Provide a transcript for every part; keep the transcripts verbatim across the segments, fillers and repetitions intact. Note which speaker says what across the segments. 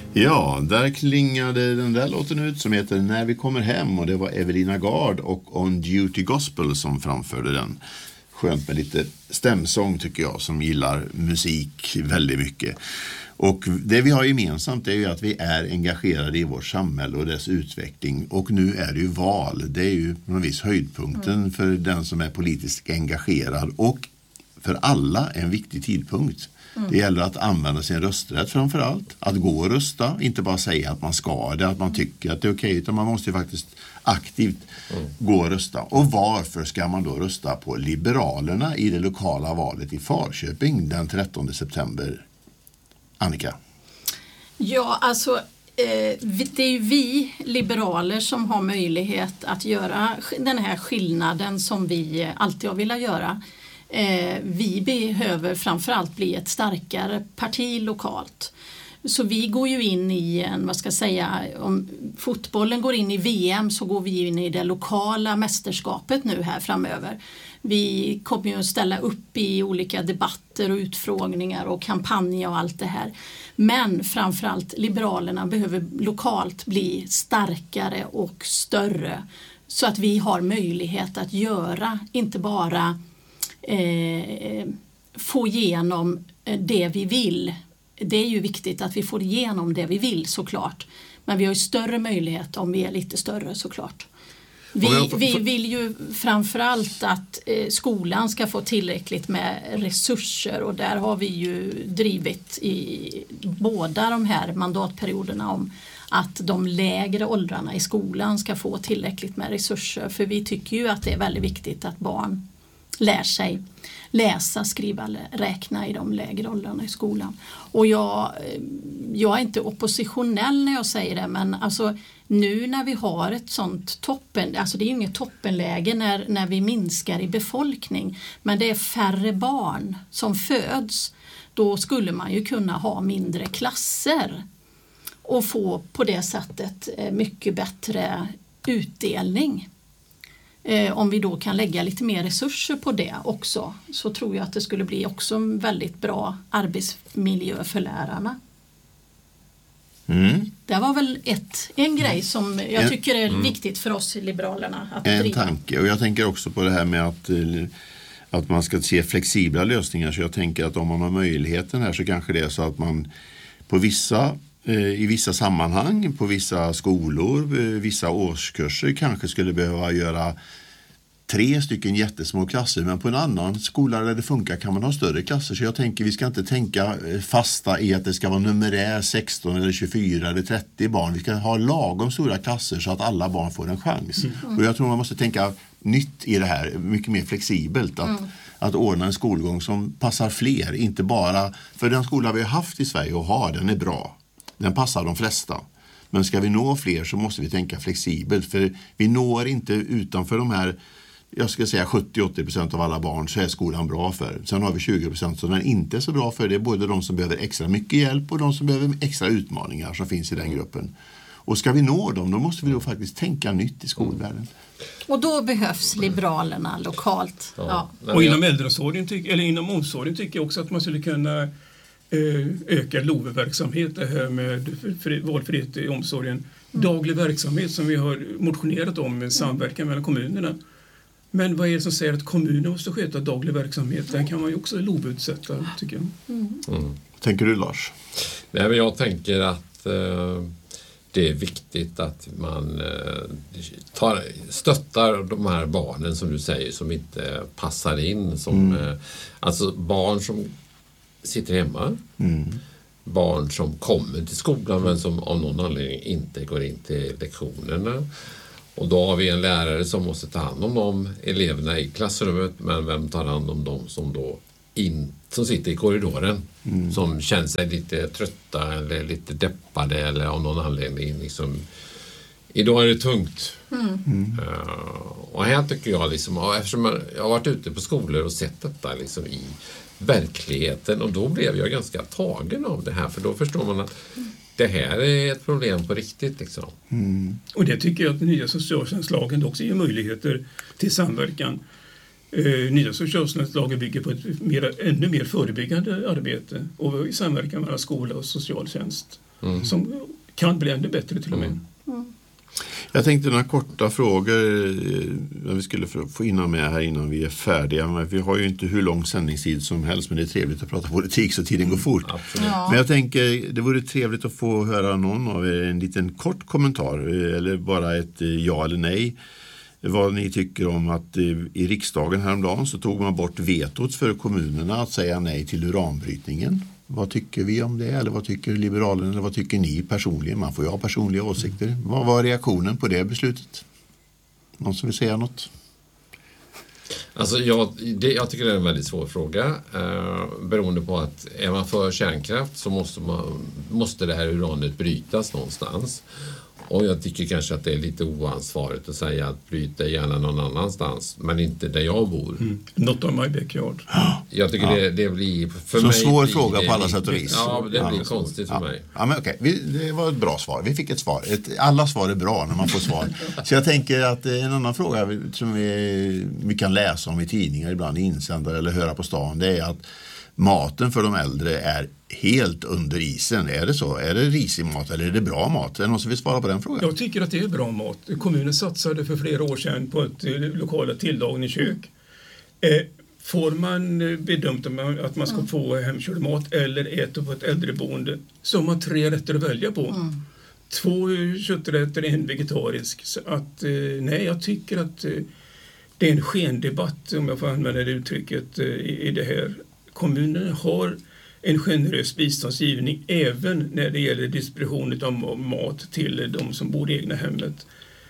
Speaker 1: Ja, där klingade den där låten ut som heter När vi kommer hem, och det var Evelina Gard och On Duty Gospel som framförde den. Skönt med lite stämsång tycker jag, som gillar musik väldigt mycket. Och det vi har gemensamt är ju att vi är engagerade i vårt samhälle och dess utveckling. Och nu är det ju val. Det är ju på någon vis höjdpunkten mm. för den som är politiskt engagerad. Och för alla en viktig tidpunkt. Mm. Det gäller att använda sin rösträtt framför allt. Att gå och rösta. Inte bara säga att man ska det, att man tycker att det är okej. Utan man måste ju faktiskt aktivt mm. gå och rösta. Och varför ska man då rösta på Liberalerna i det lokala valet i Falköping den trettonde september? Annika?
Speaker 2: Ja, alltså eh, det är ju vi liberaler som har möjlighet att göra den här skillnaden som vi alltid har velat göra. Eh, vi behöver framförallt bli ett starkare parti lokalt. Så vi går ju in i en, vad ska jag säga, om fotbollen går in i V M så går vi in i det lokala mästerskapet nu här framöver. Vi kommer ju att ställa upp i olika debatter och utfrågningar och kampanjer och allt det här. Men framförallt Liberalerna behöver lokalt bli starkare och större så att vi har möjlighet att göra, inte bara eh, få igenom det vi vill. Det är ju viktigt att vi får igenom det vi vill såklart. Men vi har ju större möjlighet om vi är lite större såklart. Vi, vi vill ju framförallt att eh, skolan ska få tillräckligt med resurser, och där har vi ju drivit i båda de här mandatperioderna om att de lägre åldrarna i skolan ska få tillräckligt med resurser. För vi tycker ju att det är väldigt viktigt att barn lär sig läsa, skriva, räkna i de lägre åldrarna i skolan. Och jag, jag är inte oppositionell när jag säger det, men alltså nu när vi har ett sånt toppen, alltså det är ju inget toppenläge när, när vi minskar i befolkning, men det är färre barn som föds, då skulle man ju kunna ha mindre klasser och få på det sättet mycket bättre utdelning. Eh, om vi då kan lägga lite mer resurser på det också, så tror jag att det skulle bli också en väldigt bra arbetsmiljö för lärarna.
Speaker 1: Mm.
Speaker 2: Det var väl ett, en grej som jag tycker är mm. viktigt för oss i Liberalerna att
Speaker 1: en
Speaker 2: driva.
Speaker 1: Tanke, och jag tänker också på det här med att, att man ska se flexibla lösningar, så jag tänker att om man har möjligheten här så kanske det är så att man på vissa i vissa sammanhang, på vissa skolor, vissa årskurser kanske skulle behöva göra tre stycken jättesmå klasser, men på en annan skola där det funkar kan man ha större klasser. Så jag tänker vi ska inte tänka fasta i att det ska vara numerär sexton eller tjugofyra eller trettio barn. Vi ska ha lagom stora klasser så att alla barn får en chans. Mm. Och jag tror man måste tänka nytt i det här, mycket mer flexibelt. Att, mm. att ordna en skolgång som passar fler, inte bara för den skola vi har haft i Sverige och har, den är bra. Den passar de flesta. Men ska vi nå fler så måste vi tänka flexibelt. För vi når inte utanför de här, jag ska säga sjuttio till åttio procent av alla barn så är skolan bra för. Sen har vi tjugo procent som den inte är så bra för. Det är både de som behöver extra mycket hjälp och de som behöver extra utmaningar som finns i den gruppen. Och ska vi nå dem, då måste vi då faktiskt tänka nytt i skolvärlden.
Speaker 2: Och då behövs Liberalerna lokalt. Ja.
Speaker 3: Ja. Och inom äldreomsorgen, tyck, eller inom omsorgen tycker jag också att man skulle kunna öka L O V E-verksamhet, det här med valfrihet i omsorgen. Mm. Daglig verksamhet som vi har motionerat om med samverkan mellan kommunerna. Men vad är det som säger att kommunen måste sköta daglig verksamhet? Där kan man ju också L O V E-utsätta, tycker jag.
Speaker 1: Mm. Mm. Tänker du, Lars?
Speaker 4: Nej, men jag tänker att eh, det är viktigt att man eh, tar, stöttar de här barnen som du säger som inte passar in. Som, mm. eh, alltså barn som sitter hemma. Mm. Barn som kommer till skolan men som av någon anledning inte går in till lektionerna. Och då har vi en lärare som måste ta hand om de eleverna i klassrummet, men vem tar hand om de som då in, som sitter i korridoren mm. som känner sig lite trötta eller lite deppade eller av någon anledning liksom, idag är det tungt. Mm. Mm. Uh, och här tycker jag liksom, eftersom jag har varit ute på skolor och sett detta liksom i verkligheten, och då blev jag ganska tagen av det här, för då förstår man att det här är ett problem på riktigt liksom.
Speaker 3: Mm. Och det tycker jag att den nya socialtjänstlagen också ger möjligheter till samverkan. Eh, nya socialtjänstlagen bygger på ett mer, ännu mer förebyggande arbete och i samverkan mellan skola och socialtjänst mm. som kan bli ännu bättre till och med.
Speaker 2: Mm.
Speaker 1: Jag tänkte några korta frågor eh, vi skulle få innan med här innan vi är färdiga. Men vi har ju inte hur lång sändningstid som helst, men det är trevligt att prata politik så tiden går fort.
Speaker 2: Ja.
Speaker 1: Men jag tänker, det vore trevligt att få höra någon av er en liten kort kommentar eller bara ett ja eller nej. Vad ni tycker om att i riksdagen häromdagen så tog man bort vetot för kommunerna att säga nej till uranbrytningen. Vad tycker vi om det? Eller vad tycker Liberalerna? Eller vad tycker ni personligen? Man får ju ha personliga åsikter. Vad var reaktionen på det beslutet? Någon som vill säga något?
Speaker 4: Alltså jag, det, jag tycker det är en väldigt svår fråga. Eh, beroende på att är man för kärnkraft så måste, man, måste det här uranet brytas någonstans. Och jag tycker kanske att det är lite oansvarigt att säga att bryta gärna någon annanstans, men inte där jag bor.
Speaker 3: Mm. Not on my backyard.
Speaker 4: Jag tycker ja. det, det blir... För
Speaker 1: så
Speaker 4: mig
Speaker 1: svår
Speaker 4: blir
Speaker 1: fråga
Speaker 4: det,
Speaker 1: på alla sätt och vis.
Speaker 4: Ja, det blir
Speaker 1: ja.
Speaker 4: konstigt för
Speaker 1: ja.
Speaker 4: mig.
Speaker 1: Ja, men okej. Vi, det var ett bra svar. Vi fick ett svar. Ett, alla svar är bra när man får svar. Så jag tänker att en annan fråga som vi, vi kan läsa om i tidningar ibland, i insändare eller höra på stan, det är att maten för de äldre är helt under isen. Är det så? Är det risig mat eller är det bra mat? Är det någon som vill svara på den frågan?
Speaker 3: Jag tycker att det är bra mat. Kommunen satsade för flera år sedan på ett eh, lokala tillagningskök. Eh, får man bedömt att man ska få hemkörd mat eller äta på ett äldreboende så har man tre rätter att välja på. Mm. Två kötträtter, en vegetarisk. Så att, eh, nej, jag tycker att eh, det är en skendebatt, om jag får använda det uttrycket, eh, i, i det här. Kommunen har en generös biståndsgivning även när det gäller distribution av mat till de som bor i egna hemmet.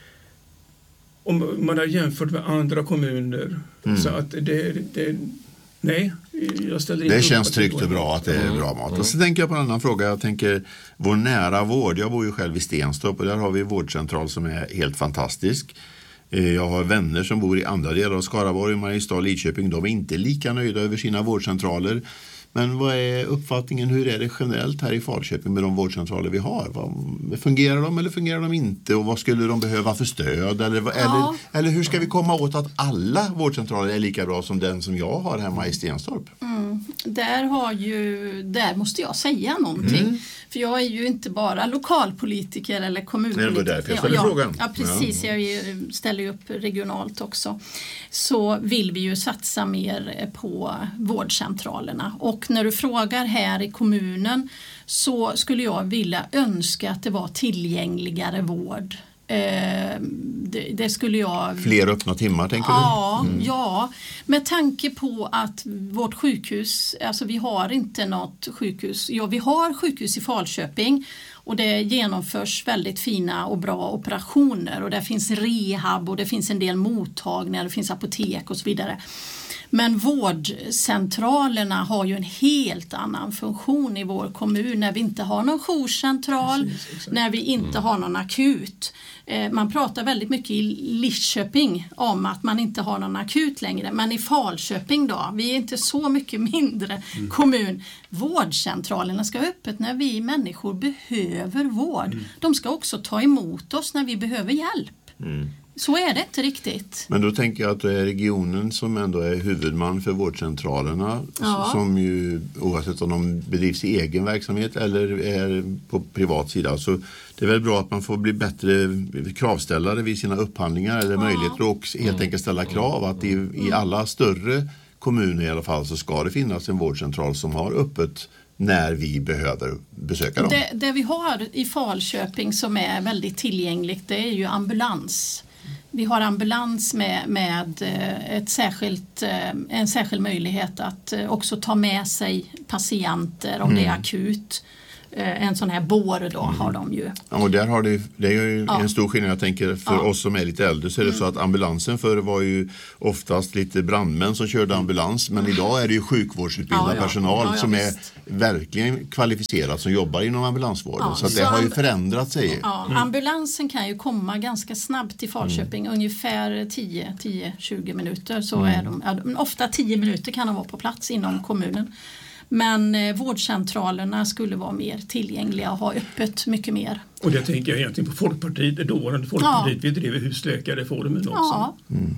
Speaker 3: Om man har jämfört med andra kommuner mm. så att det, det nej, jag ställer inte
Speaker 1: det
Speaker 3: upp
Speaker 1: känns
Speaker 3: att
Speaker 1: tryggt
Speaker 3: det
Speaker 1: och bra att det är bra mat.
Speaker 3: Mm.
Speaker 1: Och så tänker jag på en annan fråga. Jag tänker vår nära vård. Jag bor ju själv i Stenstorp och där har vi en vårdcentral som är helt fantastisk. Jag har vänner som bor i andra delar av Skaraborg, Mariestad och Lidköping. De är inte lika nöjda över sina vårdcentraler. Men vad är uppfattningen, hur är det generellt här i Falköping med de vårdcentraler vi har? Vad, fungerar de eller fungerar de inte? Och vad skulle de behöva för stöd? Eller, ja. eller, eller hur ska vi komma åt att alla vårdcentraler är lika bra som den som jag har hemma i Stenstorp?
Speaker 2: Mm. Där, har ju, där måste jag säga någonting. Mm. För jag är ju inte bara lokalpolitiker eller kommunpolitiker.
Speaker 1: Det var därför jag ställde
Speaker 2: ja,
Speaker 1: frågan.
Speaker 2: Ja, precis. Ja. Jag ställer ju upp regionalt också. Så vill vi ju satsa mer på vårdcentralerna. Och när du frågar här i kommunen så skulle jag vilja önska att det var tillgängligare vård. Eh, det, det skulle jag...
Speaker 1: Fler öppna timmar, tänker
Speaker 2: ja,
Speaker 1: du? Mm.
Speaker 2: Ja, med tanke på att vårt sjukhus, alltså vi har inte något sjukhus. Ja, vi har sjukhus i Falköping och det genomförs väldigt fina och bra operationer och det finns rehab och det finns en del mottagningar, det finns apotek och så vidare. Men vårdcentralerna har ju en helt annan funktion i vår kommun när vi inte har någon jourcentral, precis, när vi inte mm. har någon akut. Eh, man pratar väldigt mycket i Lidköping om att man inte har någon akut längre, men i Falköping då, vi är inte så mycket mindre mm. kommun. Vårdcentralerna ska vara öppet när vi människor behöver vård. Mm. De ska också ta emot oss när vi behöver hjälp. Mm. Så är det inte riktigt.
Speaker 1: Men då tänker jag att det är regionen som ändå är huvudman för vårdcentralerna
Speaker 2: ja.
Speaker 1: som ju oavsett om de bedrivs i egen verksamhet eller är på privat sida. Så det är väl bra att man får bli bättre kravställare vid sina upphandlingar eller ja. möjligheter och helt enkelt ställa krav att i, i alla större kommuner i alla fall så ska det finnas en vårdcentral som har öppet när vi behöver besöka dem.
Speaker 2: Det, det vi har i Falköping som är väldigt tillgängligt det är ju ambulans. Vi har ambulans med, med ett särskilt, en särskild möjlighet att också ta med sig patienter om mm. det är akut. En sån här bår då mm. har de ju.
Speaker 1: Ja, och där har det, det är ju ja. en stor skillnad. Jag tänker för ja. oss som är lite äldre så är det mm. så att ambulansen förr var ju oftast lite brandmän som körde ambulans. Men mm. idag är det ju sjukvårdsutbildad ja, ja. personal ja, ja, som visst. är verkligen kvalificerad som jobbar inom ambulansvården. Ja, så, att det så har ju förändrat sig.
Speaker 2: Ja, mm. Ambulansen kan ju komma ganska snabbt till Falköping. Mm. Ungefär tio till tjugo minuter. Så mm. är de, ja, ofta tio minuter kan de vara på plats inom kommunen. Men eh, vårdcentralerna skulle vara mer tillgängliga och ha öppet mycket mer.
Speaker 3: Och det tänker jag egentligen på Folkpartiet, det dåvarande Folkpartiet, ja. vi drev husläkarreformen också.
Speaker 2: Ja.
Speaker 1: Mm.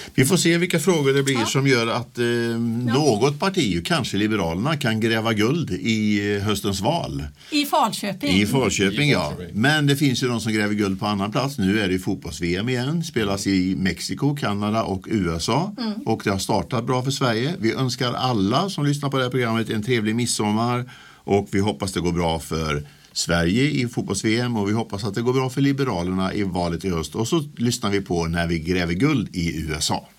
Speaker 1: Vi får se vilka frågor det blir ja. som gör att eh, ja. något parti, kanske Liberalerna, kan gräva guld i eh, höstens val.
Speaker 2: I Falköping.
Speaker 1: I Falköping, ja. Men det finns ju de som gräver guld på annan plats. Nu är det ju fotbolls-V M igen. Spelas i Mexiko, Kanada och U S A. Mm. Och det har startat bra för Sverige. Vi önskar alla som lyssnar på det här programmet en trevlig midsommar. Och vi hoppas det går bra för Sverige i fotbolls-V M och vi hoppas att det går bra för Liberalerna i valet i höst. Och så lyssnar vi på när vi gräver guld i U S A.